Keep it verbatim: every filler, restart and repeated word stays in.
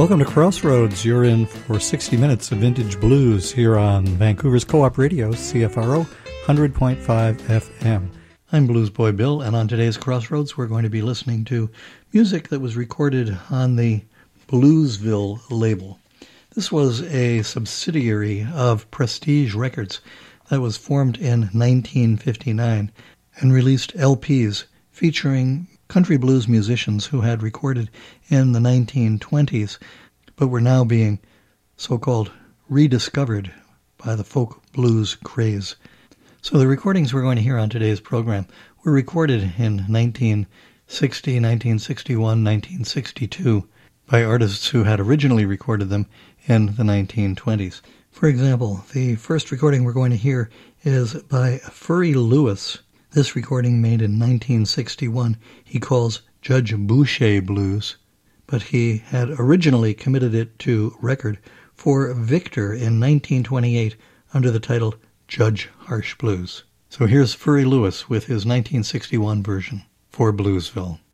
Welcome to Crossroads. You're in for sixty minutes of vintage blues here on Vancouver's Co-op Radio, C F R O, one hundred point five F M. I'm Blues Boy Bill, and on today's Crossroads we're going to be listening to music that was recorded on the Bluesville label. This was a subsidiary of Prestige Records that was formed in nineteen fifty-nine and released L Ps featuring country blues musicians who had recorded in the nineteen twenties, but were now being so-called rediscovered by the folk blues craze. So the recordings we're going to hear on today's program were recorded in nineteen sixty, nineteen sixty-one, nineteen sixty-two by artists who had originally recorded them in the nineteen twenties. For example, the first recording we're going to hear is by Furry Lewis. This recording, made in nineteen sixty-one, he calls Judge Boucher Blues, but he had originally committed it to record for Victor in nineteen twenty-eight under the title Judge Harsh Blues. So here's Furry Lewis with his nineteen sixty-one version for Bluesville.